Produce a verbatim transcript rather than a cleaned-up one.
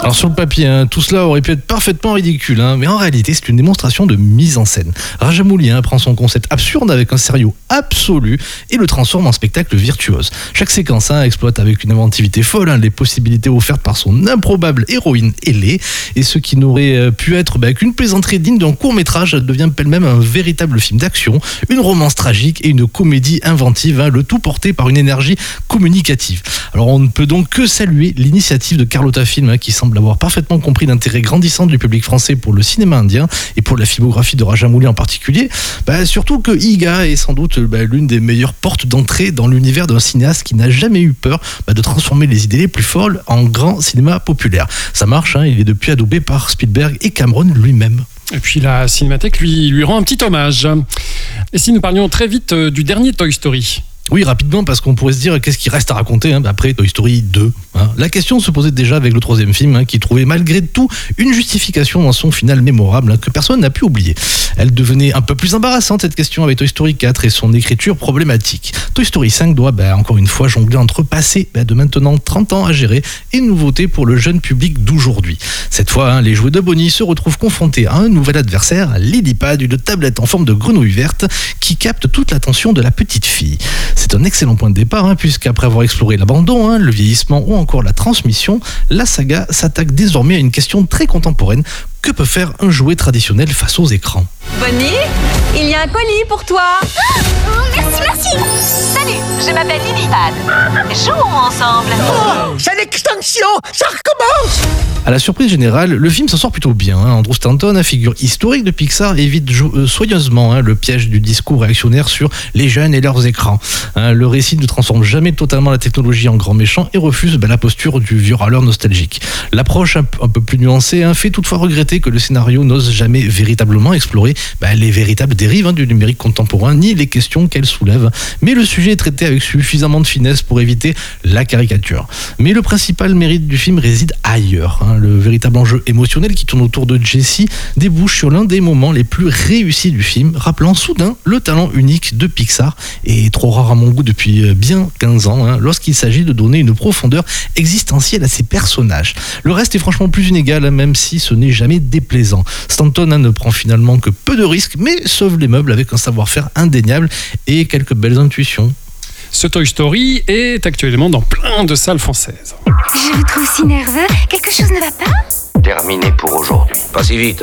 Alors sur le papier, hein, tout cela aurait pu être parfaitement ridicule, hein, mais en réalité c'est une démonstration de mise en scène. Rajamouli hein, prend son concept absurde avec un sérieux absolu et le transforme en spectacle virtuose. Chaque séquence hein, exploite avec une inventivité folle hein, les possibilités offertes par son improbable héroïne ailée, et ce qui n'aurait pu être bah, qu'une plaisanterie digne d'un court-métrage devient pêle-mêle un véritable film d'action, une romance tragique et une comédie inventive, hein, le tout porté par une énergie communicative. Alors on ne peut donc que saluer l'initiative de Carlotta Film hein, qui semble avoir parfaitement compris l'intérêt grandissant du public français pour le cinéma indien et pour la filmographie de Rajamouli en particulier, bah, surtout que Iga est sans doute bah, l'une des meilleures portes d'entrée dans l'univers d'un cinéaste qui n'a jamais eu peur bah, de transformer les idées les plus folles en grand cinéma populaire. Ça marche, hein, il est depuis adoubé par Spielberg et Cameron lui-même. Et puis la Cinémathèque lui, lui rend un petit hommage. Et si nous parlions très vite euh, du dernier Toy Story ? Oui, rapidement, parce qu'on pourrait se dire qu'est-ce qui reste à raconter hein, après Toy Story deux. Hein. La question se posait déjà avec le troisième film, hein, qui trouvait malgré tout une justification dans son final mémorable hein, que personne n'a pu oublier. Elle devenait un peu plus embarrassante cette question avec Toy Story quatre et son écriture problématique. Toy Story cinq doit bah, encore une fois jongler entre passé bah, de maintenant trente ans à gérer et nouveauté pour le jeune public d'aujourd'hui. Cette fois, hein, les jouets de Bonnie se retrouvent confrontés à un nouvel adversaire, Lily-Pad, une tablette en forme de grenouille verte qui capte toute l'attention de la petite fille. C'est un excellent point de départ, hein, puisqu'après avoir exploré l'abandon, hein, le vieillissement ou encore la transmission, la saga s'attaque désormais à une question très contemporaine. Que peut faire un jouet traditionnel face aux écrans ? Bonnie, il y a un colis pour toi. Oh, merci, merci. Salut, je m'appelle Lily-Pad. Jouons ensemble. Oh, c'est l'extinction, ça recommence. À la surprise générale, le film s'en sort plutôt bien. Hein. Andrew Stanton, figure historique de Pixar, évite jo- euh, soigneusement hein, le piège du discours réactionnaire sur les jeunes et leurs écrans. Hein, le récit ne transforme jamais totalement la technologie en grand méchant et refuse bah, la posture du vieux râleur nostalgique. L'approche un, p- un peu plus nuancée hein, fait toutefois regretter que le scénario n'ose jamais véritablement explorer bah, les véritables dérives hein, du numérique contemporain, ni les questions qu'elle soulève. Mais le sujet est traité avec suffisamment de finesse pour éviter la caricature. Mais le principal mérite du film réside ailleurs. Hein. Le véritable enjeu émotionnel qui tourne autour de Jessie débouche sur l'un des moments les plus réussis du film, rappelant soudain le talent unique de Pixar, et trop rare à mon goût depuis bien quinze ans, hein, lorsqu'il s'agit de donner une profondeur existentielle à ses personnages. Le reste est franchement plus inégal, hein, même si ce n'est jamais déplaisant. Stanton hein, ne prend finalement que peu de risques, mais sauve les meubles avec un savoir-faire indéniable et quelques belles intuitions. Ce Toy Story est actuellement dans plein de salles françaises. Je vous trouve si nerveux. Quelque chose ne va pas ? Terminé pour aujourd'hui. Pas si vite.